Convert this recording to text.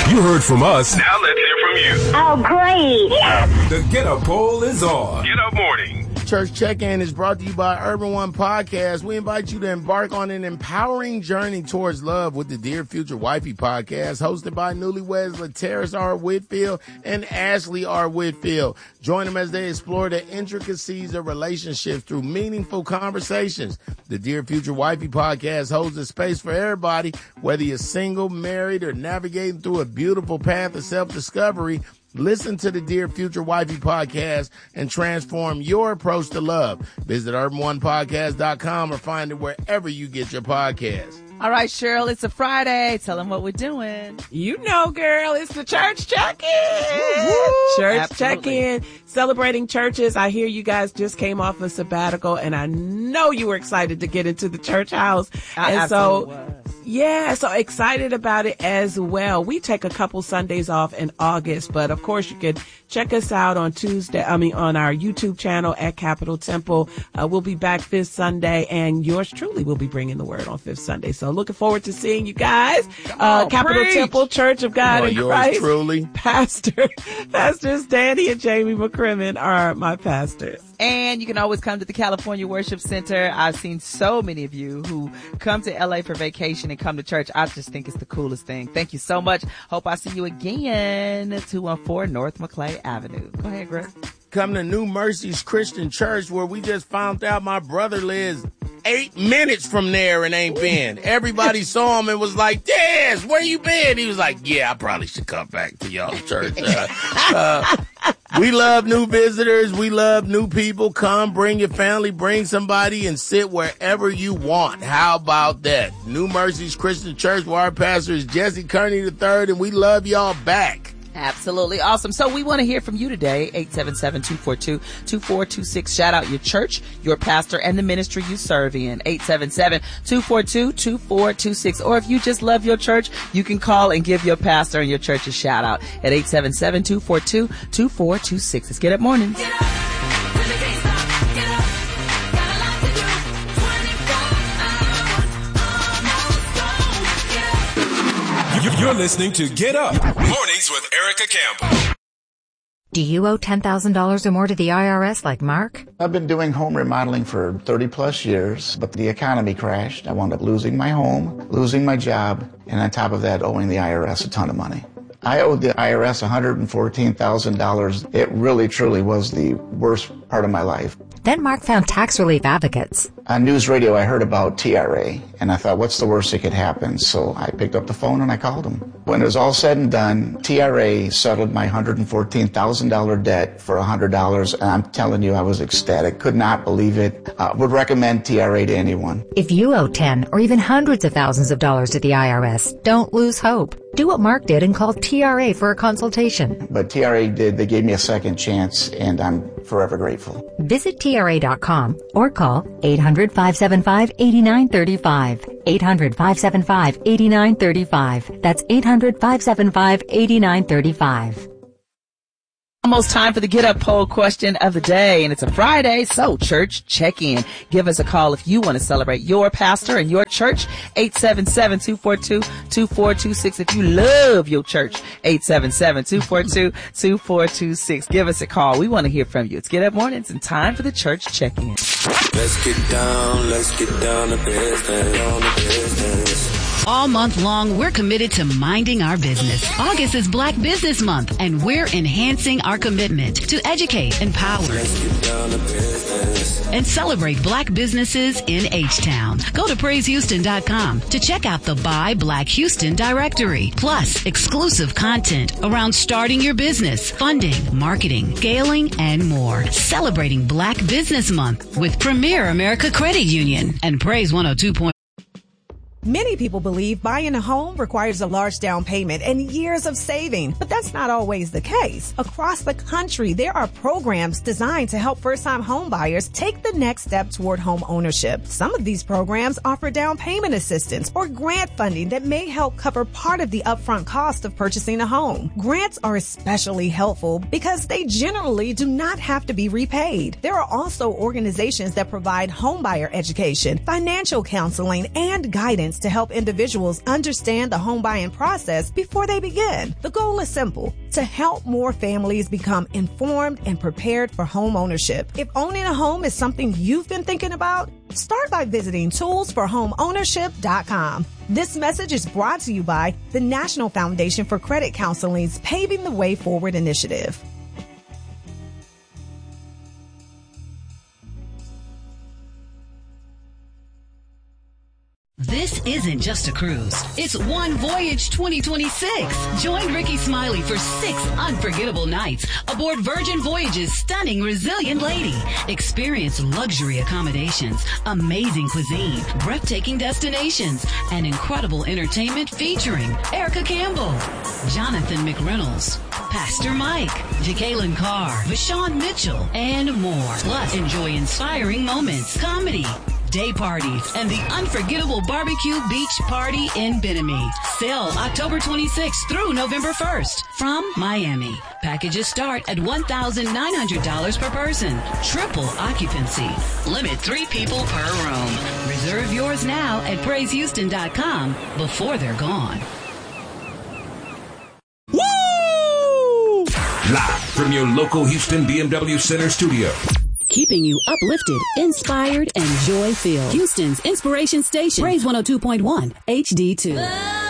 You heard from us. Now let's hear from you. Oh, great. The Get Up poll is on. Get Up Morning. Church Check-In is brought to you by Urban One Podcast. We invite you to embark on an empowering journey towards love with the Dear Future Wifey Podcast, hosted by newlyweds LaTerrace R. Whitfield and Ashley R. Whitfield. Join them as they explore the intricacies of relationships through meaningful conversations. The Dear Future Wifey Podcast holds a space for everybody, whether you're single, married, or navigating through a beautiful path of self-discovery. Listen to the Dear Future Wifey Podcast and transform your approach to love. Visit urbanonepodcast.com or find it wherever you get your podcasts. All right, Cheryl, it's a Friday. Tell them what we're doing. You know, girl, it's the Church Check-In. Church Check-In. Celebrating churches. I hear you guys just came off a sabbatical, and I know you were excited to get into the church house. So excited about it as well. We take a couple Sundays off in August, but of course you can check us out on on our YouTube channel at Capitol Temple. We'll be back 5th Sunday, and yours truly will be bringing the word on 5th Sunday. So looking forward to seeing you guys. Capitol Temple Church of God in Christ. Truly. Pastors Danny and Jamie McCrimmon are my pastors. And you can always come to the California Worship Center. I've seen so many of you who come to LA for vacation and come to church. I just think it's the coolest thing. Thank you so much. Hope I see you again. 214 North McClay Avenue. Go ahead, Greg. Come to New Mercies Christian Church, where we just found out my brother lives 8 minutes from there and ain't been. Everybody saw him and was like, Des, where you been? He was like, yeah, I probably should come back to y'all's church. We love new visitors. We love new people. Come, bring your family, bring somebody, and sit wherever you want. How about that? New Mercies Christian Church, where our pastor is Jesse Kearney III, and we love y'all back. Absolutely awesome. So we want to hear from you today. 877-242-2426. Shout out your church, your pastor, and the ministry you serve in. 877-242-2426. Or if you just love your church, you can call and give your pastor and your church a shout out at 877-242-2426. Let's get up mornings. Get up. You're listening to Get Up Mornings with Erica Campbell. Do you owe $10,000 or more to the IRS like Mark? I've been doing home remodeling for 30 plus years, but the economy crashed. I wound up losing my home, losing my job, and on top of that, owing the IRS a ton of money. I owed the IRS $114,000. It really, truly was the worst part of my life. Then Mark found tax relief advocates. On news radio, I heard about TRA, and I thought, what's the worst that could happen? So I picked up the phone and I called them. When it was all said and done, TRA settled my $114,000 debt for $100, and I'm telling you, I was ecstatic. Could not believe it. Would recommend TRA to anyone. If you owe 10 or even hundreds of thousands of dollars to the IRS, don't lose hope. Do what Mark did and call TRA for a consultation. But TRA did. They gave me a second chance, and I'm forever grateful. Visit TRA.com or call 800-575-8935. 800-575-8935. That's 800-575-8935. Almost time for the Get Up poll question of the day, and it's a Friday, so church check-in. Give us a call if you want to celebrate your pastor and your church. 877-242-2426. If you love your church, 877-242-2426. Give us a call. We want to hear from you. It's Get Up Mornings and time for the church check-in. Let's get down to business. All month long, we're committed to minding our business. August is Black Business Month, and we're enhancing our commitment to educate, empower, and celebrate Black businesses in H-Town. Go to PraiseHouston.com to check out the Buy Black Houston directory, plus exclusive content around starting your business, funding, marketing, scaling, and more. Celebrating Black Business Month with Premier America Credit Union and Praise 102. Many people believe buying a home requires a large down payment and years of saving, but that's not always the case. Across the country, there are programs designed to help first-time home buyers take the next step toward home ownership. Some of these programs offer down payment assistance or grant funding that may help cover part of the upfront cost of purchasing a home. Grants are especially helpful because they generally do not have to be repaid. There are also organizations that provide home buyer education, financial counseling, and guidance guidance to help individuals understand the home buying process before they begin. The goal is simple: to help more families become informed and prepared for home ownership. If owning a home is something you've been thinking about, start by visiting toolsforhomeownership.com. This message is brought to you by the National Foundation for Credit Counseling's Paving the Way Forward initiative. This isn't just a cruise. It's One Voyage 2026. Join Ricky Smiley for 6 unforgettable nights aboard Virgin Voyage's stunning Resilient Lady. Experience luxury accommodations, amazing cuisine, breathtaking destinations, and incredible entertainment featuring Erica Campbell, Jonathan McReynolds, Pastor Mike, Jacqueline Carr, Vashawn Mitchell, and more. Plus, enjoy inspiring moments, comedy, day parties, and the unforgettable barbecue beach party in Bimini. Sail October 26th through November 1st from Miami. Packages start at $1,900 per person. Triple occupancy. Limit 3 people per room. Reserve yours now at PraiseHouston.com before they're gone. Woo! Live from your local Houston BMW Center studio. Keeping you uplifted, inspired, and joy-filled. Houston's inspiration station. Praise 102.1 HD2.